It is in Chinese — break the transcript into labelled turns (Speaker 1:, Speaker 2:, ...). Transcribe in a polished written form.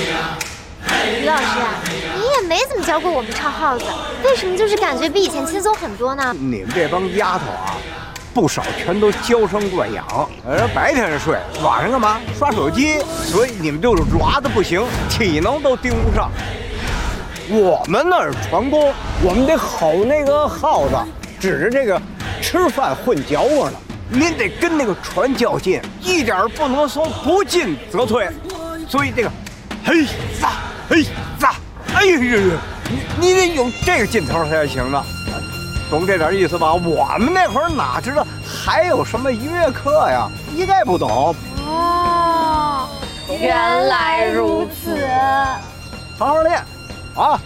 Speaker 1: 于老师啊，你也没怎么教过我们唱号子，为什么就是感觉比以前轻松很多呢？
Speaker 2: 你们这帮丫头啊，不少全都娇生惯养，白天睡，晚上干嘛？刷手机，所以你们就是软的不行，体能都盯不上。我们那儿传功，我们得吼那个号子，指着这个吃饭混嚼活呢。您得跟那个船较劲，一点不能说不进则退。所以这个，嘿撒嘿撒，哎呀呀，你得有这个劲头才行呢。懂这点意思吧？我们那会儿哪知道还有什么音乐课呀？一概不懂。
Speaker 1: 哦，原来如此。
Speaker 2: 好好练，啊！